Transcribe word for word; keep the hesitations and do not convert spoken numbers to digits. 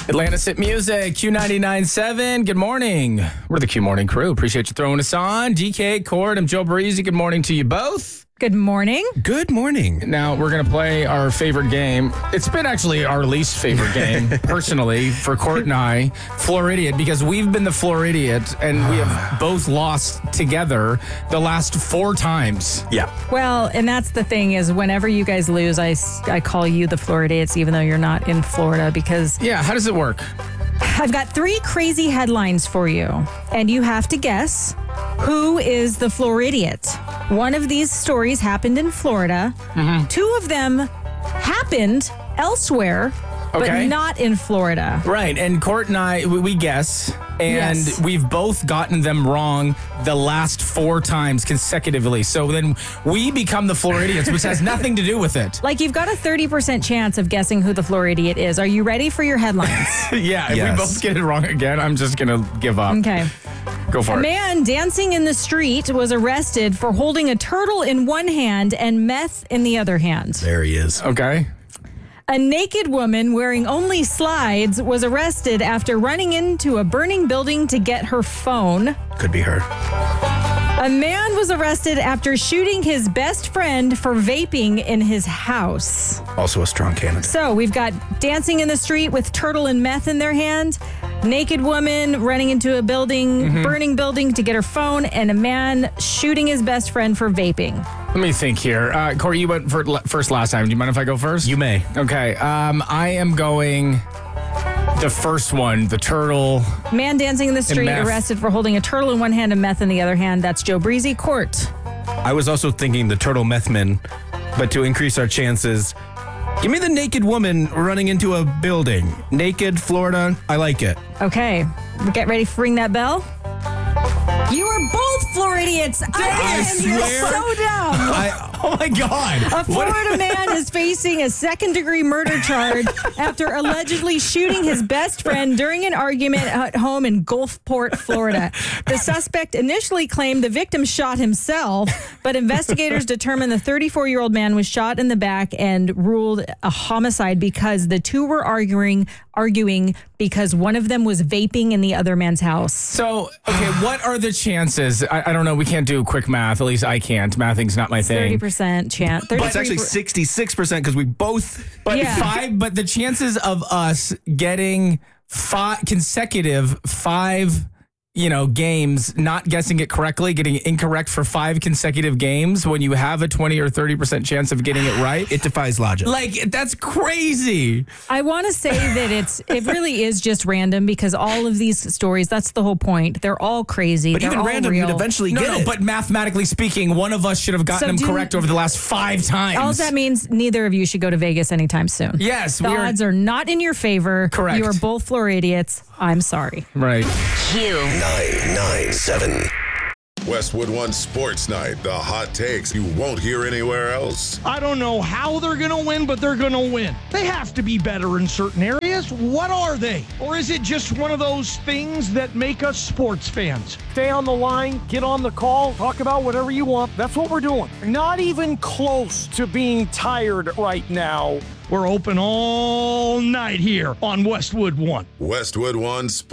Atlantis Hit Music, Q ninety-nine point seven. Good morning. We're the Q Morning Crew. Appreciate you throwing us on. D K, Cord, I'm Joe Barresi. Good morning to you both. Good morning. Good morning. Now, we're going to play our favorite game. It's been actually our least favorite game, personally, for Court and I, Floridiot, because we've been the Floridiot, and we have both lost together the last four times. Yeah. Well, and that's the thing is whenever you guys lose, I, I call you the Floridians, even though you're not in Florida, because Yeah, how does it work? I've got three crazy headlines for you, and you have to guess who is the Floridiot. One of these stories happened in Florida. Mm-hmm. Two of them happened elsewhere, Okay. but not in Florida. Right, and Court and I, we, we guess, and Yes. we've both gotten them wrong the last four times consecutively. So then we become the Floridians, which has nothing to do with it. Like, you've got a thirty percent chance of guessing who the Floridiot is. Are you ready for your headlines? Yeah, if Yes. we both get it wrong again, I'm just going to give up. Okay. Go for A it. man dancing in the street was arrested for holding a turtle in one hand and meth in the other hand. There he is. Okay. A naked woman wearing only slides was arrested after running into a burning building to get her phone. Could be her. A man was arrested after shooting his best friend for vaping in his house. Also a strong candidate. So we've got dancing in the street with turtle and meth in their hand, naked woman running into a building, burning building to get her phone, and a man shooting his best friend for vaping. Let me think here. Uh, Corey, you went for, first last time. Do you mind if I go first? You may. Okay. Um, I am going the first one, the turtle. Man dancing in the street meth. arrested for holding a turtle in one hand and meth in the other hand. That's Joe Barresi. Court. I was also thinking the turtle methman, but to increase our chances, give me the naked woman running into a building. Naked, Florida. I like it. Okay, get ready for Ring That Bell. You are both Floridians. I am swear. so dumb. I, Oh, my God. A Florida man is facing a second-degree murder charge after allegedly shooting his best friend during an argument at home in Gulfport, Florida. The suspect initially claimed the victim shot himself, but investigators determined the thirty-four-year-old man was shot in the back and ruled a homicide because the two were arguing, arguing because one of them was vaping in the other man's house. So, okay, what are the chances? I, I don't know. We can't do quick math. At least I can't. Mathing's not my thing. thirty percent chance. it's actually sixty-six percent because we both. But Yeah. five, but the chances of us getting five consecutive five, you know, games, not guessing it correctly, getting it incorrect for five consecutive games when you have a twenty or thirty percent chance of getting it right. It defies logic. Like, that's crazy. I want to say that it's it really is just random because all of these stories, that's the whole point. They're all crazy. but They're even all random, real. you'd eventually No, get no, it. but mathematically speaking, one of us should have gotten So them do- correct over the last five times. All that means neither of you should go to Vegas anytime soon. Yes, The we are. odds are not in your favor. Correct. You are both Floridians. I'm sorry. Right. nine nine seven. Westwood One Sports Night. The hot takes you won't hear anywhere else. I don't know how they're going to win, but they're going to win. They have to be better in certain areas. What are they? Or is it just one of those things that make us sports fans? Stay on the line, get on the call, talk about whatever you want. That's what we're doing. Not even close to being tired right now. We're open all night here on Westwood One. Westwood One Sports